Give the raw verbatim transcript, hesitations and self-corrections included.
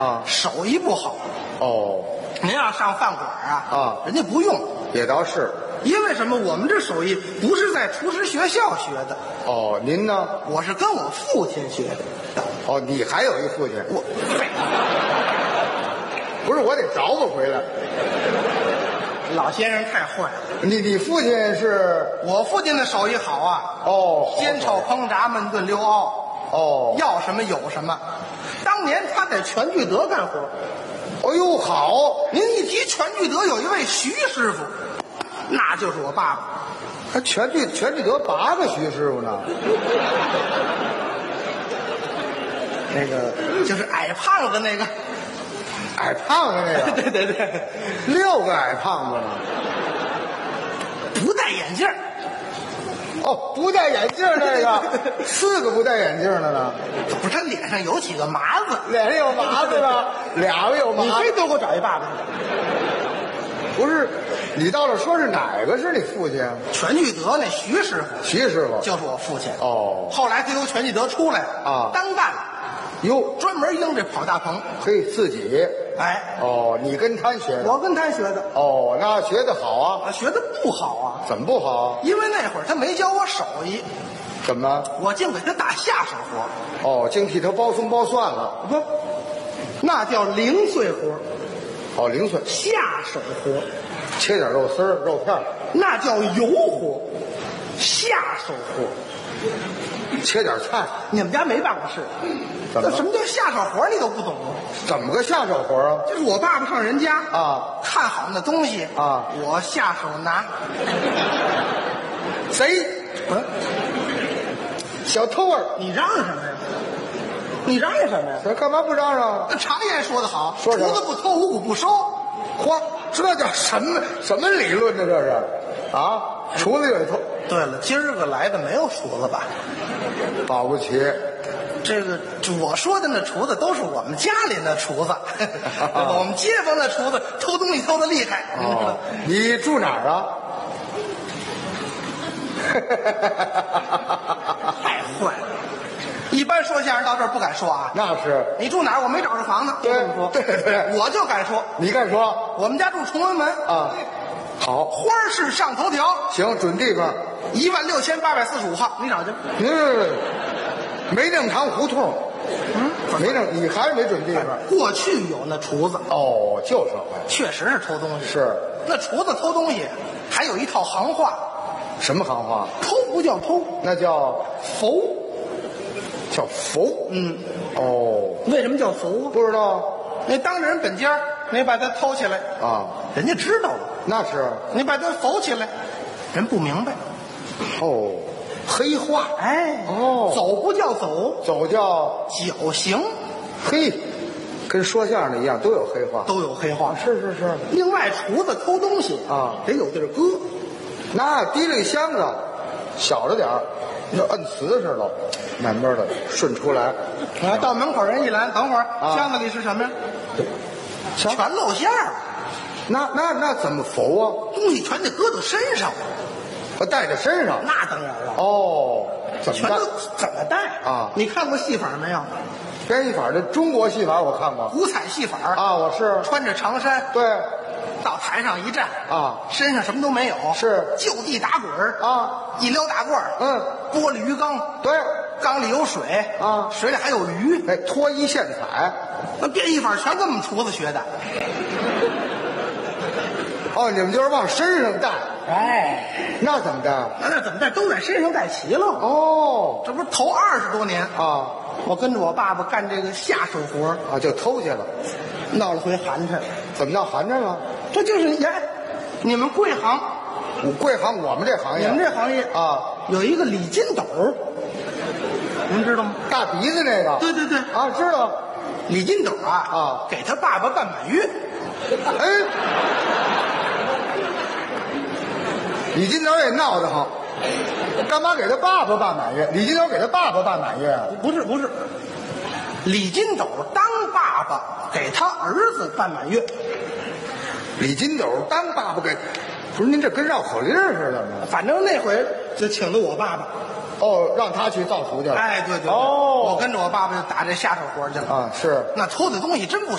啊， 手艺不好。 哦， 您要上饭馆啊， 啊人家不用， 也倒是。 因为什么？我们这手艺不是在厨师学校学的， 哦，您呢？ 我是跟我父亲学的。 哦，你还有一父亲？ 我， 不是，我得找我回来。 老先生太坏了。 你你父亲是？ 我父亲的手艺好啊， 哦， 煎炒烹炸焖炖溜熬， 哦， 要什么有什么。当年他在全聚德干活。 哦呦，好！ 您一提全聚德，有一位徐师傅，那就是我爸爸。 他全聚全聚德八个徐师傅呢。 那个就是矮胖子那个， 矮胖子那个。 对对对， 六个矮胖子呢。 不戴眼镜儿。 哦，不戴眼镜那个，四个不戴眼镜的呢。 不是，他脸上有几个麻子， 脸上有麻子呢，俩个有麻子。 你非多给我找一爸爸。 不是，你到了说是哪个是你父亲？ 全聚德那徐师傅徐师傅就是我父亲。 哦， 后来他由全聚德出来啊， 单干了， 哟， 专门应这跑大棚。 嘿，自己。 哎， 哦，你跟他学的？ 我跟他学的。 哦，那学的好啊。 啊，学的不好啊。 怎么不好？ 因为那会儿他没教我手艺。 怎么？ 我净给他打下手活。 哦，净替他包葱包蒜了。 不，那叫零碎活。 哦，零碎。 下手活。 切点肉丝儿、肉片儿。 那叫油活。下手活。 切点菜。 你们家没办过事？ 怎么？ 什么叫下手活？你都不懂啊？ 怎么个下手活啊？ 就是我爸爸上人家啊， 看好那东西啊， 我下手拿。 谁？ 嗯， 小偷儿！ 你嚷嚷什么呀？你嚷嚷什么呀？ 这干嘛不嚷嚷？ 那常言说得好， 说什么厨子不偷，五谷不收。 嚯，这叫什么什么理论呢？这是啊，厨子也偷。 对了，今儿个来的没有厨子吧？ 保不齐。 这个我说的那厨子都是我们家里的厨子，我们街坊的厨子偷东西偷的厉害。 哦，你住哪儿啊？ 太坏了！一般说相声到这儿不敢说啊。 那是。 你住哪儿？我没找着房子。 对， 说对对， 我就敢说。 你敢说？ 我们家住崇文门啊。好， 花市上头条。 行，准地方。 一万六千八百四十五号，你找去。 嗯，没那么长胡同。嗯，没那，你还是没准地方。 过去有那厨子。 哦，旧社会。 确实是偷东西。 是。 那厨子偷东西，还有一套行话。 什么行话？ 偷不叫偷， 那叫浮。 叫浮。 嗯。 哦。 为什么叫浮啊？ 不知道。 你当着人本家，你把它偷起来啊， 人家知道了。 那是。你把它浮起来，人不明白。 哦，黑话。 哎。 哦。 走不叫走， 走叫绞刑。 嘿，跟说相声的一样，都有黑话。 都有黑话。 是是是。 另外，厨子偷东西啊， 得有地儿搁。 那提了一箱子，小着点儿，要摁瓷似的，慢慢的顺出来。 啊，到门口人一拦，等会儿，啊、箱子里是什么呀？全露馅儿。 那那那怎么浮啊？ 东西全得搁到身上。 我带在身上。 那当然了。 哦，怎么带？ 全都怎么带啊？ 你看过戏法没有？ 编戏法的中国戏法我看过。 五彩戏法啊，我是穿着长衫。 对。 到台上一站啊， 身上什么都没有， 是就地打滚啊， 一撩大褂嗯， 玻璃鱼缸， 对， 缸里有水啊， 水里还有鱼， 哎，脱衣献彩， 那变戏法全跟我们厨子学的。 哦，你们就是往身上带， 哎， 那怎么带？ 那那怎么带？都在身上带齐了。 哦， 这不是头二十多年啊， 我跟着我爸爸干这个下手活啊，就偷去了， 闹了回寒碜。 怎么闹寒碜了？ 这就是你看，你们贵行， 我贵行，我们这行业， 你们这行业啊， 有一个李金斗，您知道吗？ 大鼻子那个。 对对对， 啊，知道。 李金斗啊啊， 给他爸爸办满月。 哎，李金斗也闹得慌，干嘛给他爸爸办满月？李金斗给他爸爸办满月啊？ 不是不是，李金斗当爸爸给他儿子办满月。 李金斗当爸爸给，不是您这跟绕口令似的吗？ 反正那回就请的我爸爸。 哦，让他去造厨去了。 哎，对对对。 哦， 我跟着我爸爸就打这下手活去了。 啊，是。 那偷的东西真不少。